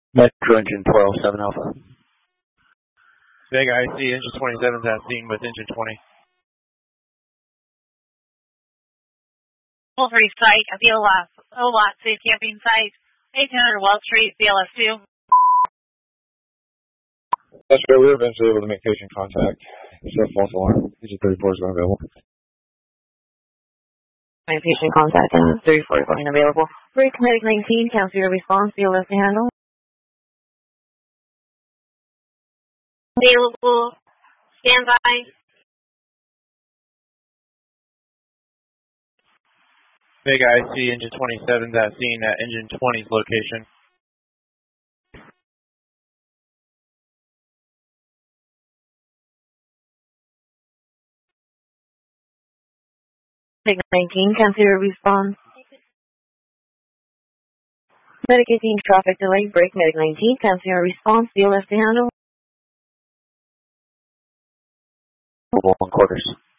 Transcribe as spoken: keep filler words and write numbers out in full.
Metro engine twelve, seven Alpha. Vega I C, engine twenty-seven is at scene with engine twenty. Full three site at the O L A S, O L A S Safe Camping Site, eighteen hundred Wall Street, B L S two. That's right, we were eventually able to make patient contact. So false alarm. Engine thirty-four is unavailable. My patient contact and thirty-four is unavailable. Break medic nineteen, cancel your response, B L S to handle. Available. Stand by. Vega I C, engine twenty-seven is at scene at engine twenty's location. Medic nineteen, cancel your response. Medic eighteen, traffic delay, break medic nineteen, cancel your response, B L S to handle. One quarters.